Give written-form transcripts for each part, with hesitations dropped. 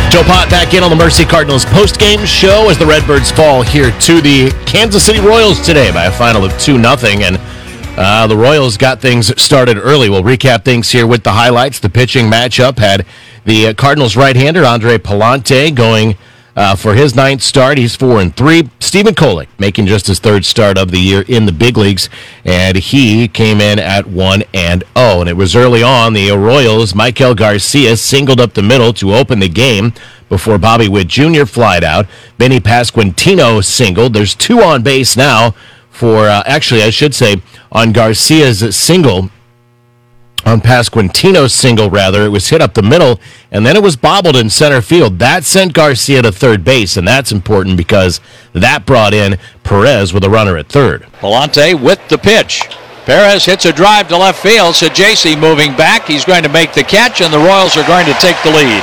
Joe Pott back in on the Mercy Cardinals post-game show as the Redbirds fall here to the Kansas City Royals today by a final of 2-0. And the Royals got things started early. We'll recap things here with the highlights. The pitching matchup had the Cardinals right-hander Andre Pallante going for his ninth start. He's 4-3. Stephen Kolek making just his third start of the year in the big leagues, and he came in at 1-0. And it was early on. The Royals, Michael Garcia singled up the middle to open the game before Bobby Witt Jr. flied out. Benny Pasquantino singled. There's two on base now for, actually, I should say, on Garcia's single. On Pasquantino's single, rather, it was hit up the middle, and then it was bobbled in center field. That sent Garcia to third base, and that's important because that brought in Perez with a runner at third. Pallante with the pitch. Perez hits a drive to left field. Sajaci moving back. He's going to make the catch, and the Royals are going to take the lead.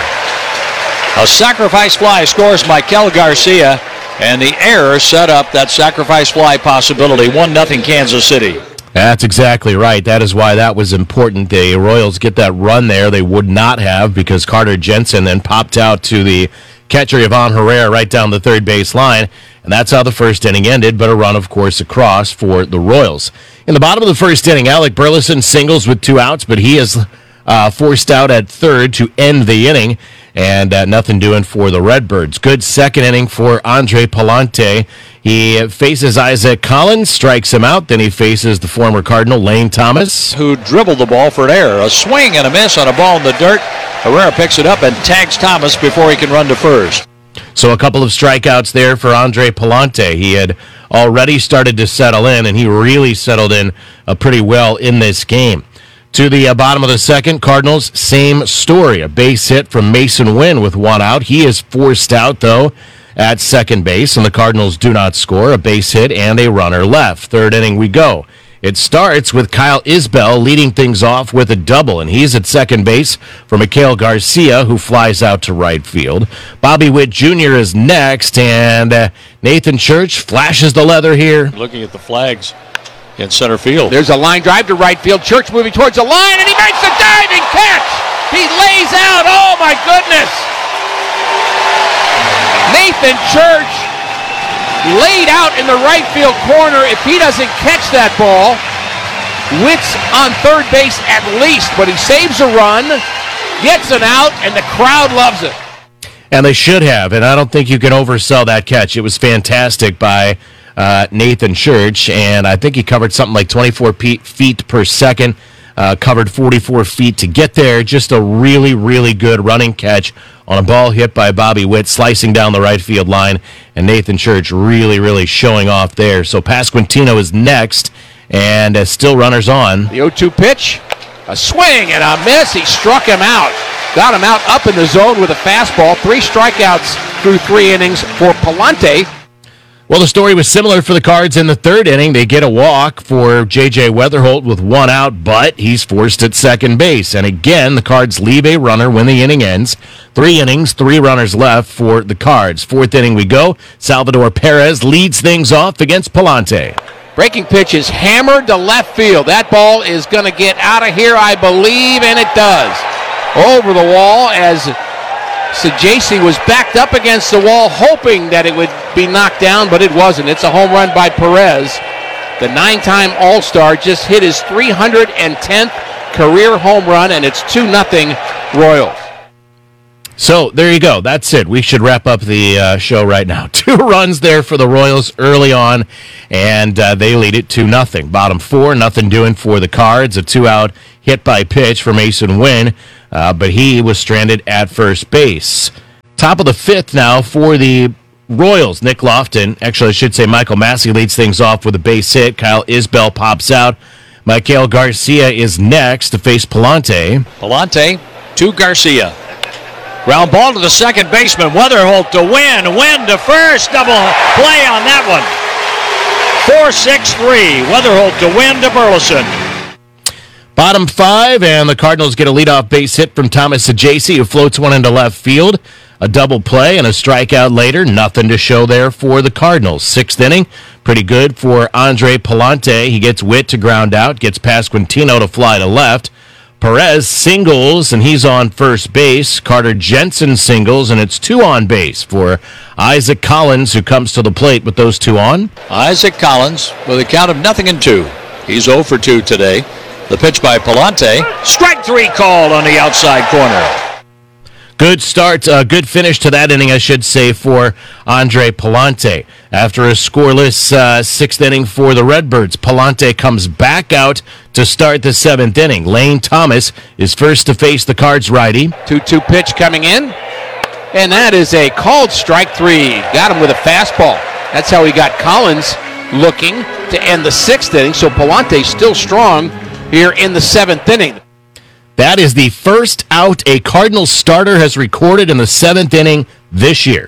A sacrifice fly scores Michael Garcia, and the error set up that sacrifice fly possibility. 1-0 Kansas City. That's exactly right. That is why that was important. The Royals get that run there. They would not have because Carter Jensen then popped out to the catcher Ivan Herrera right down the third base line, and that's how the first inning ended, but a run, of course, across for the Royals. In the bottom of the first inning, Alec Burleson singles with 2 outs, but he is forced out at third to end the inning, and nothing doing for the Redbirds. Good second inning for Andre Pallante. He faces Isaac Collins, strikes him out. Then he faces the former Cardinal, Lane Thomas, who dribbled the ball for an error. A swing and a miss on a ball in the dirt. Herrera picks it up and tags Thomas before he can run to first. So a couple of strikeouts there for Andre Pallante. He had already started to settle in, and he really settled in pretty well in this game. To the bottom of the second, Cardinals, same story. A base hit from Mason Wynn with 1 out. He is forced out, though, at second base, and the Cardinals do not score. A base hit and a runner left. Third inning we go. It starts with Kyle Isbell leading things off with a double, and he's at second base for Michael Garcia, who flies out to right field. Bobby Witt Jr. is next, and Nathan Church flashes the leather here. Looking at the flags in center field. There's a line drive to right field. Church moving towards the line, and he makes a diving catch. He lays out. Oh, my goodness. Nathan Church laid out in the right field corner. If he doesn't catch that ball, Witt's on third base at least, but he saves a run, gets an out, and the crowd loves it. And they should have, and I don't think you can oversell that catch. It was fantastic by Nathan Church, and I think he covered something like 24 feet per second, covered 44 feet to get there. Just a really, really good running catch on a ball hit by Bobby Witt, slicing down the right field line, and Nathan Church really, really showing off there. So Pasquantino is next, and still runners on. The 0-2 pitch, a swing and a miss. He struck him out. Got him out up in the zone with a fastball. 3 strikeouts through 3 innings for Pallante. Well, the story was similar for the Cards in the third inning. They get a walk for J.J. Weatherholt with 1 out, but he's forced at second base. And again, the Cards leave a runner when the inning ends. 3 innings, 3 runners left for the Cards. Fourth inning we go. Salvador Perez leads things off against Pallante. Breaking pitch is hammered to left field. That ball is going to get out of here, I believe, and it does. Over the wall as Sajaci was backed up against the wall, hoping that it would be knocked down, but it wasn't. It's a home run by Perez. The 9-time All-Star just hit his 310th career home run, and it's 2-0 Royals. So there you go. That's it. We should wrap up the show right now. 2 runs there for the Royals early on, and they lead it 2-0. Bottom 4, nothing doing for the Cards. A 2-out hit by pitch for Mason Wynn, but he was stranded at first base. Top of the 5th now for the Royals. Nick Lofton, actually I should say Michael Massey leads things off with a base hit. Kyle Isbell pops out. Michael Garcia is next to face Pallante. Pallante to Garcia. Ground ball to the second baseman. Weatherholt to Wynn. Wynn to first. Double play on that one. 4-6-3. Weatherholt to Wynn to Burleson. Bottom 5, and the Cardinals get a leadoff base hit from Thomas Sajaci, who floats one into left field. A double play and a strikeout later. Nothing to show there for the Cardinals. 6th inning, pretty good for Andre Pallante. He gets Witt to ground out, gets Pasquantino to fly to left. Perez singles, and he's on first base. Carter Jensen singles, and it's 2 on base for Isaac Collins, who comes to the plate with those 2 on. Isaac Collins with a count of 0-2. He's 0 for 2 today. The pitch by Palante. Strike 3 called on the outside corner. Good start, good finish to that inning, I should say, for Andre Palante. After a scoreless 6th inning for the Redbirds, Palante comes back out to start the 7th inning. Lane Thomas is first to face the Cards righty. 2-2 pitch coming in, and that is a called strike 3. Got him with a fastball. That's how he got Collins looking to end the 6th inning, so Palante still strong here in the 7th inning. That is the first out a Cardinals starter has recorded in the 7th inning this year.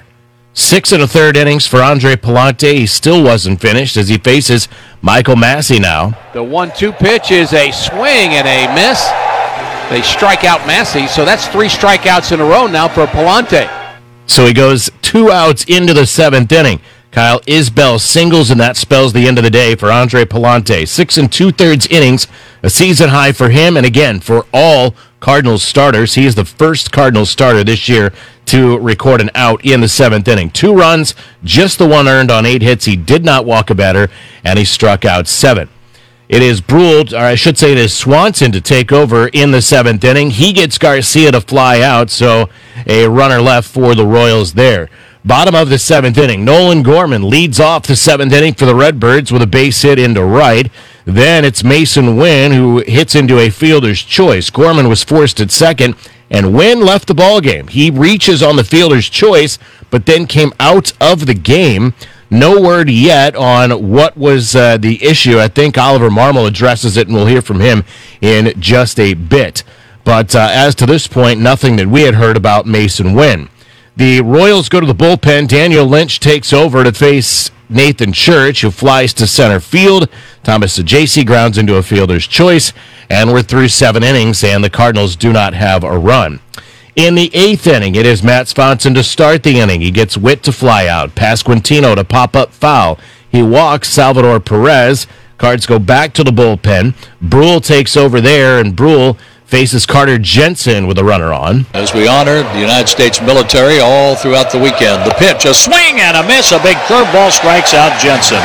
6 1/3 innings for Andre Palante. He still wasn't finished as he faces Michael Massey now. The 1-2 pitch is a swing and a miss. They strike out Massey, so that's 3 strikeouts in a row now for Palante. So he goes 2 outs into the 7th inning. Kyle Isbell singles, and that spells the end of the day for Andre Palante. 6 2/3 innings, a season high for him, and again, for all Cardinals starters. He is the first Cardinals starter this year to record an out in the 7th inning. 2 runs, just the 1 earned on 8 hits. He did not walk a batter, and he struck out 7. It is Brule, or I should say it is Swanson, to take over in the 7th inning. He gets Garcia to fly out, so a runner left for the Royals there. Bottom of the 7th inning, Nolan Gorman leads off the 7th inning for the Redbirds with a base hit into right. Then it's Mason Wynn who hits into a fielder's choice. Gorman was forced at second, and Wynn left the ballgame. He reaches on the fielder's choice, but then came out of the game. No word yet on what was the issue. I think Oliver Marmol addresses it, and we'll hear from him in just a bit. But as to this point, nothing that we had heard about Mason Wynn. The Royals go to the bullpen. Daniel Lynch takes over to face Nathan Church, who flies to center field. Thomas Saggese grounds into a fielder's choice, and we're through 7 innings, and the Cardinals do not have a run. In the 8th inning, it is Matt Swanson to start the inning. He gets Witt to fly out, Pasquantino to pop up foul. He walks Salvador Perez. Cards go back to the bullpen. Brule takes over there, and Brule faces Carter Jensen with a runner on. As we honor the United States military all throughout the weekend. The pitch, a swing and a miss. A big curveball strikes out Jensen.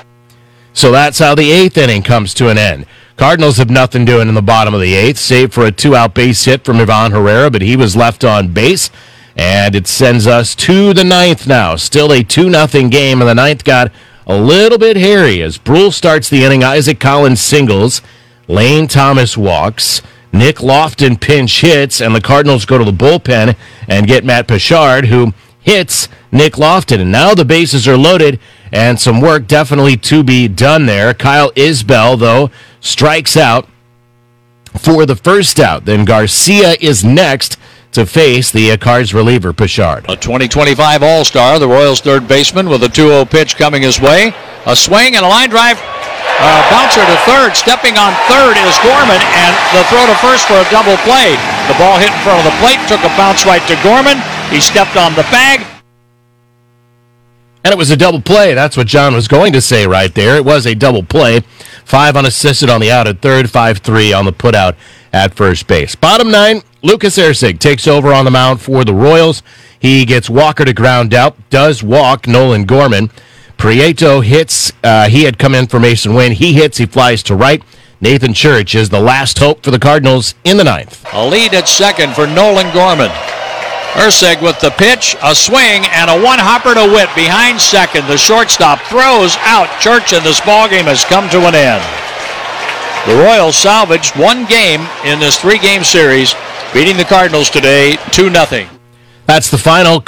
So that's how the 8th inning comes to an end. Cardinals have nothing doing in the bottom of the 8th, save for a 2-out base hit from Ivan Herrera, but he was left on base. And it sends us to the 9th now. Still a 2-0 game, and the 9th got a little bit hairy as Brule starts the inning. Isaac Collins singles. Lane Thomas walks. Nick Lofton pinch hits, and the Cardinals go to the bullpen and get Matt Pichard, who hits Nick Lofton. And now the bases are loaded, and some work definitely to be done there. Kyle Isbell, though, strikes out for the first out. Then Garcia is next to face the Cards reliever, Pichard. A 2025 All-Star, the Royals' third baseman, with a 2-0 pitch coming his way. A swing and a line drive. Bouncer to third. Stepping on third is Gorman, and the throw to first for a double play. The ball hit in front of the plate, took a bounce right to Gorman. He stepped on the bag. And it was a double play. That's what John was going to say right there. It was a double play. 5 unassisted on the out at third, 5-3 on the putout at first base. Bottom 9, Lucas Erceg takes over on the mound for the Royals. He gets Walker to ground out, does walk Nolan Gorman. Prieto hits. He had come in for Mason Wynn. He hits. He flies to right. Nathan Church is the last hope for the Cardinals in the 9th. A lead at second for Nolan Gorman. Erceg with the pitch, a swing, and a one-hopper to Witt behind second. The shortstop throws out Church, and this ballgame has come to an end. The Royals salvaged 1 game in this 3-game series, beating the Cardinals today 2-0. That's the final.